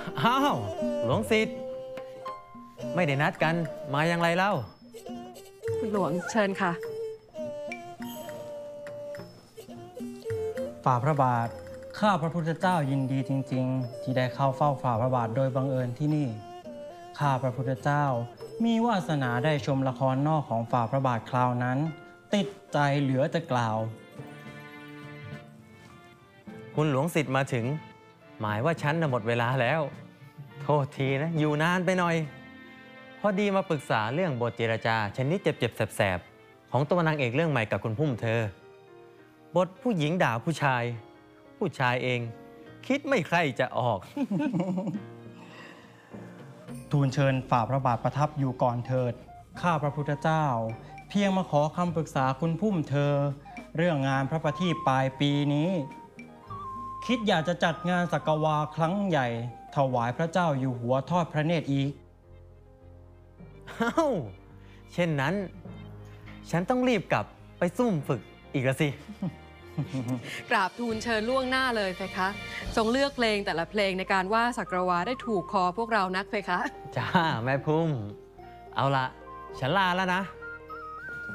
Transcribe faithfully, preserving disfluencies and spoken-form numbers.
อ้าวหลวงศิษย์ไม่ได้นัดกันมาอย่างไรเล่าคุณหลวงเชิญค่ะฝ่าพระบาทข้าพระพุทธเจ้ายินดีจริงๆที่ได้เข้าเฝ้าฝ่าพระบาทโดยบังเอิญที่นี่ข้าพระพุทธเจ้ามีวาสนาได้ชมละครนอกของฝ่าพระบาทคราวนั้นติดใจเหลือจะกล่าวคุณหลวงศิษย์มาถึงหมายว่าฉันน่ะหมดเวลาแล้วโทษทีนะอยู่นานไปหน่อยพอดีมาปรึกษาเรื่องบทเจรจาชนิดเจ็บๆแสบๆของตัวนางเอกเรื่องใหม่กับคุณพุ่มเธอบทผู้หญิงด่าผู้ชายผู้ชายเองคิดไม่ใครจะออกทูลเชิญฝ่าพระบาทประทับอยู่ก่อนเถิดข้าพระพุทธเจ้าเพียงมาขอคำปรึกษาคุณพุ่มเธอเรื่องงานพระประทีปปลายปีนี้คิดอยากจะจัดงานสักวาครั้งใหญ่ถวายพระเจ้าอยู่หัวทอดพระเนตรอีกอ้าวเช่นนั้นฉันต้องรีบกลับไปซุ่มฝึกอีกละสิกราบทูลเชิญล่วงหน้าเลยเพคะทรงเลือกเพลงแต่ละเพลงในการว่าสักวาได้ถูกคอพวกเรานักเพคะจ้าแม่พุ่มเอาละฉันลาแล้วนะ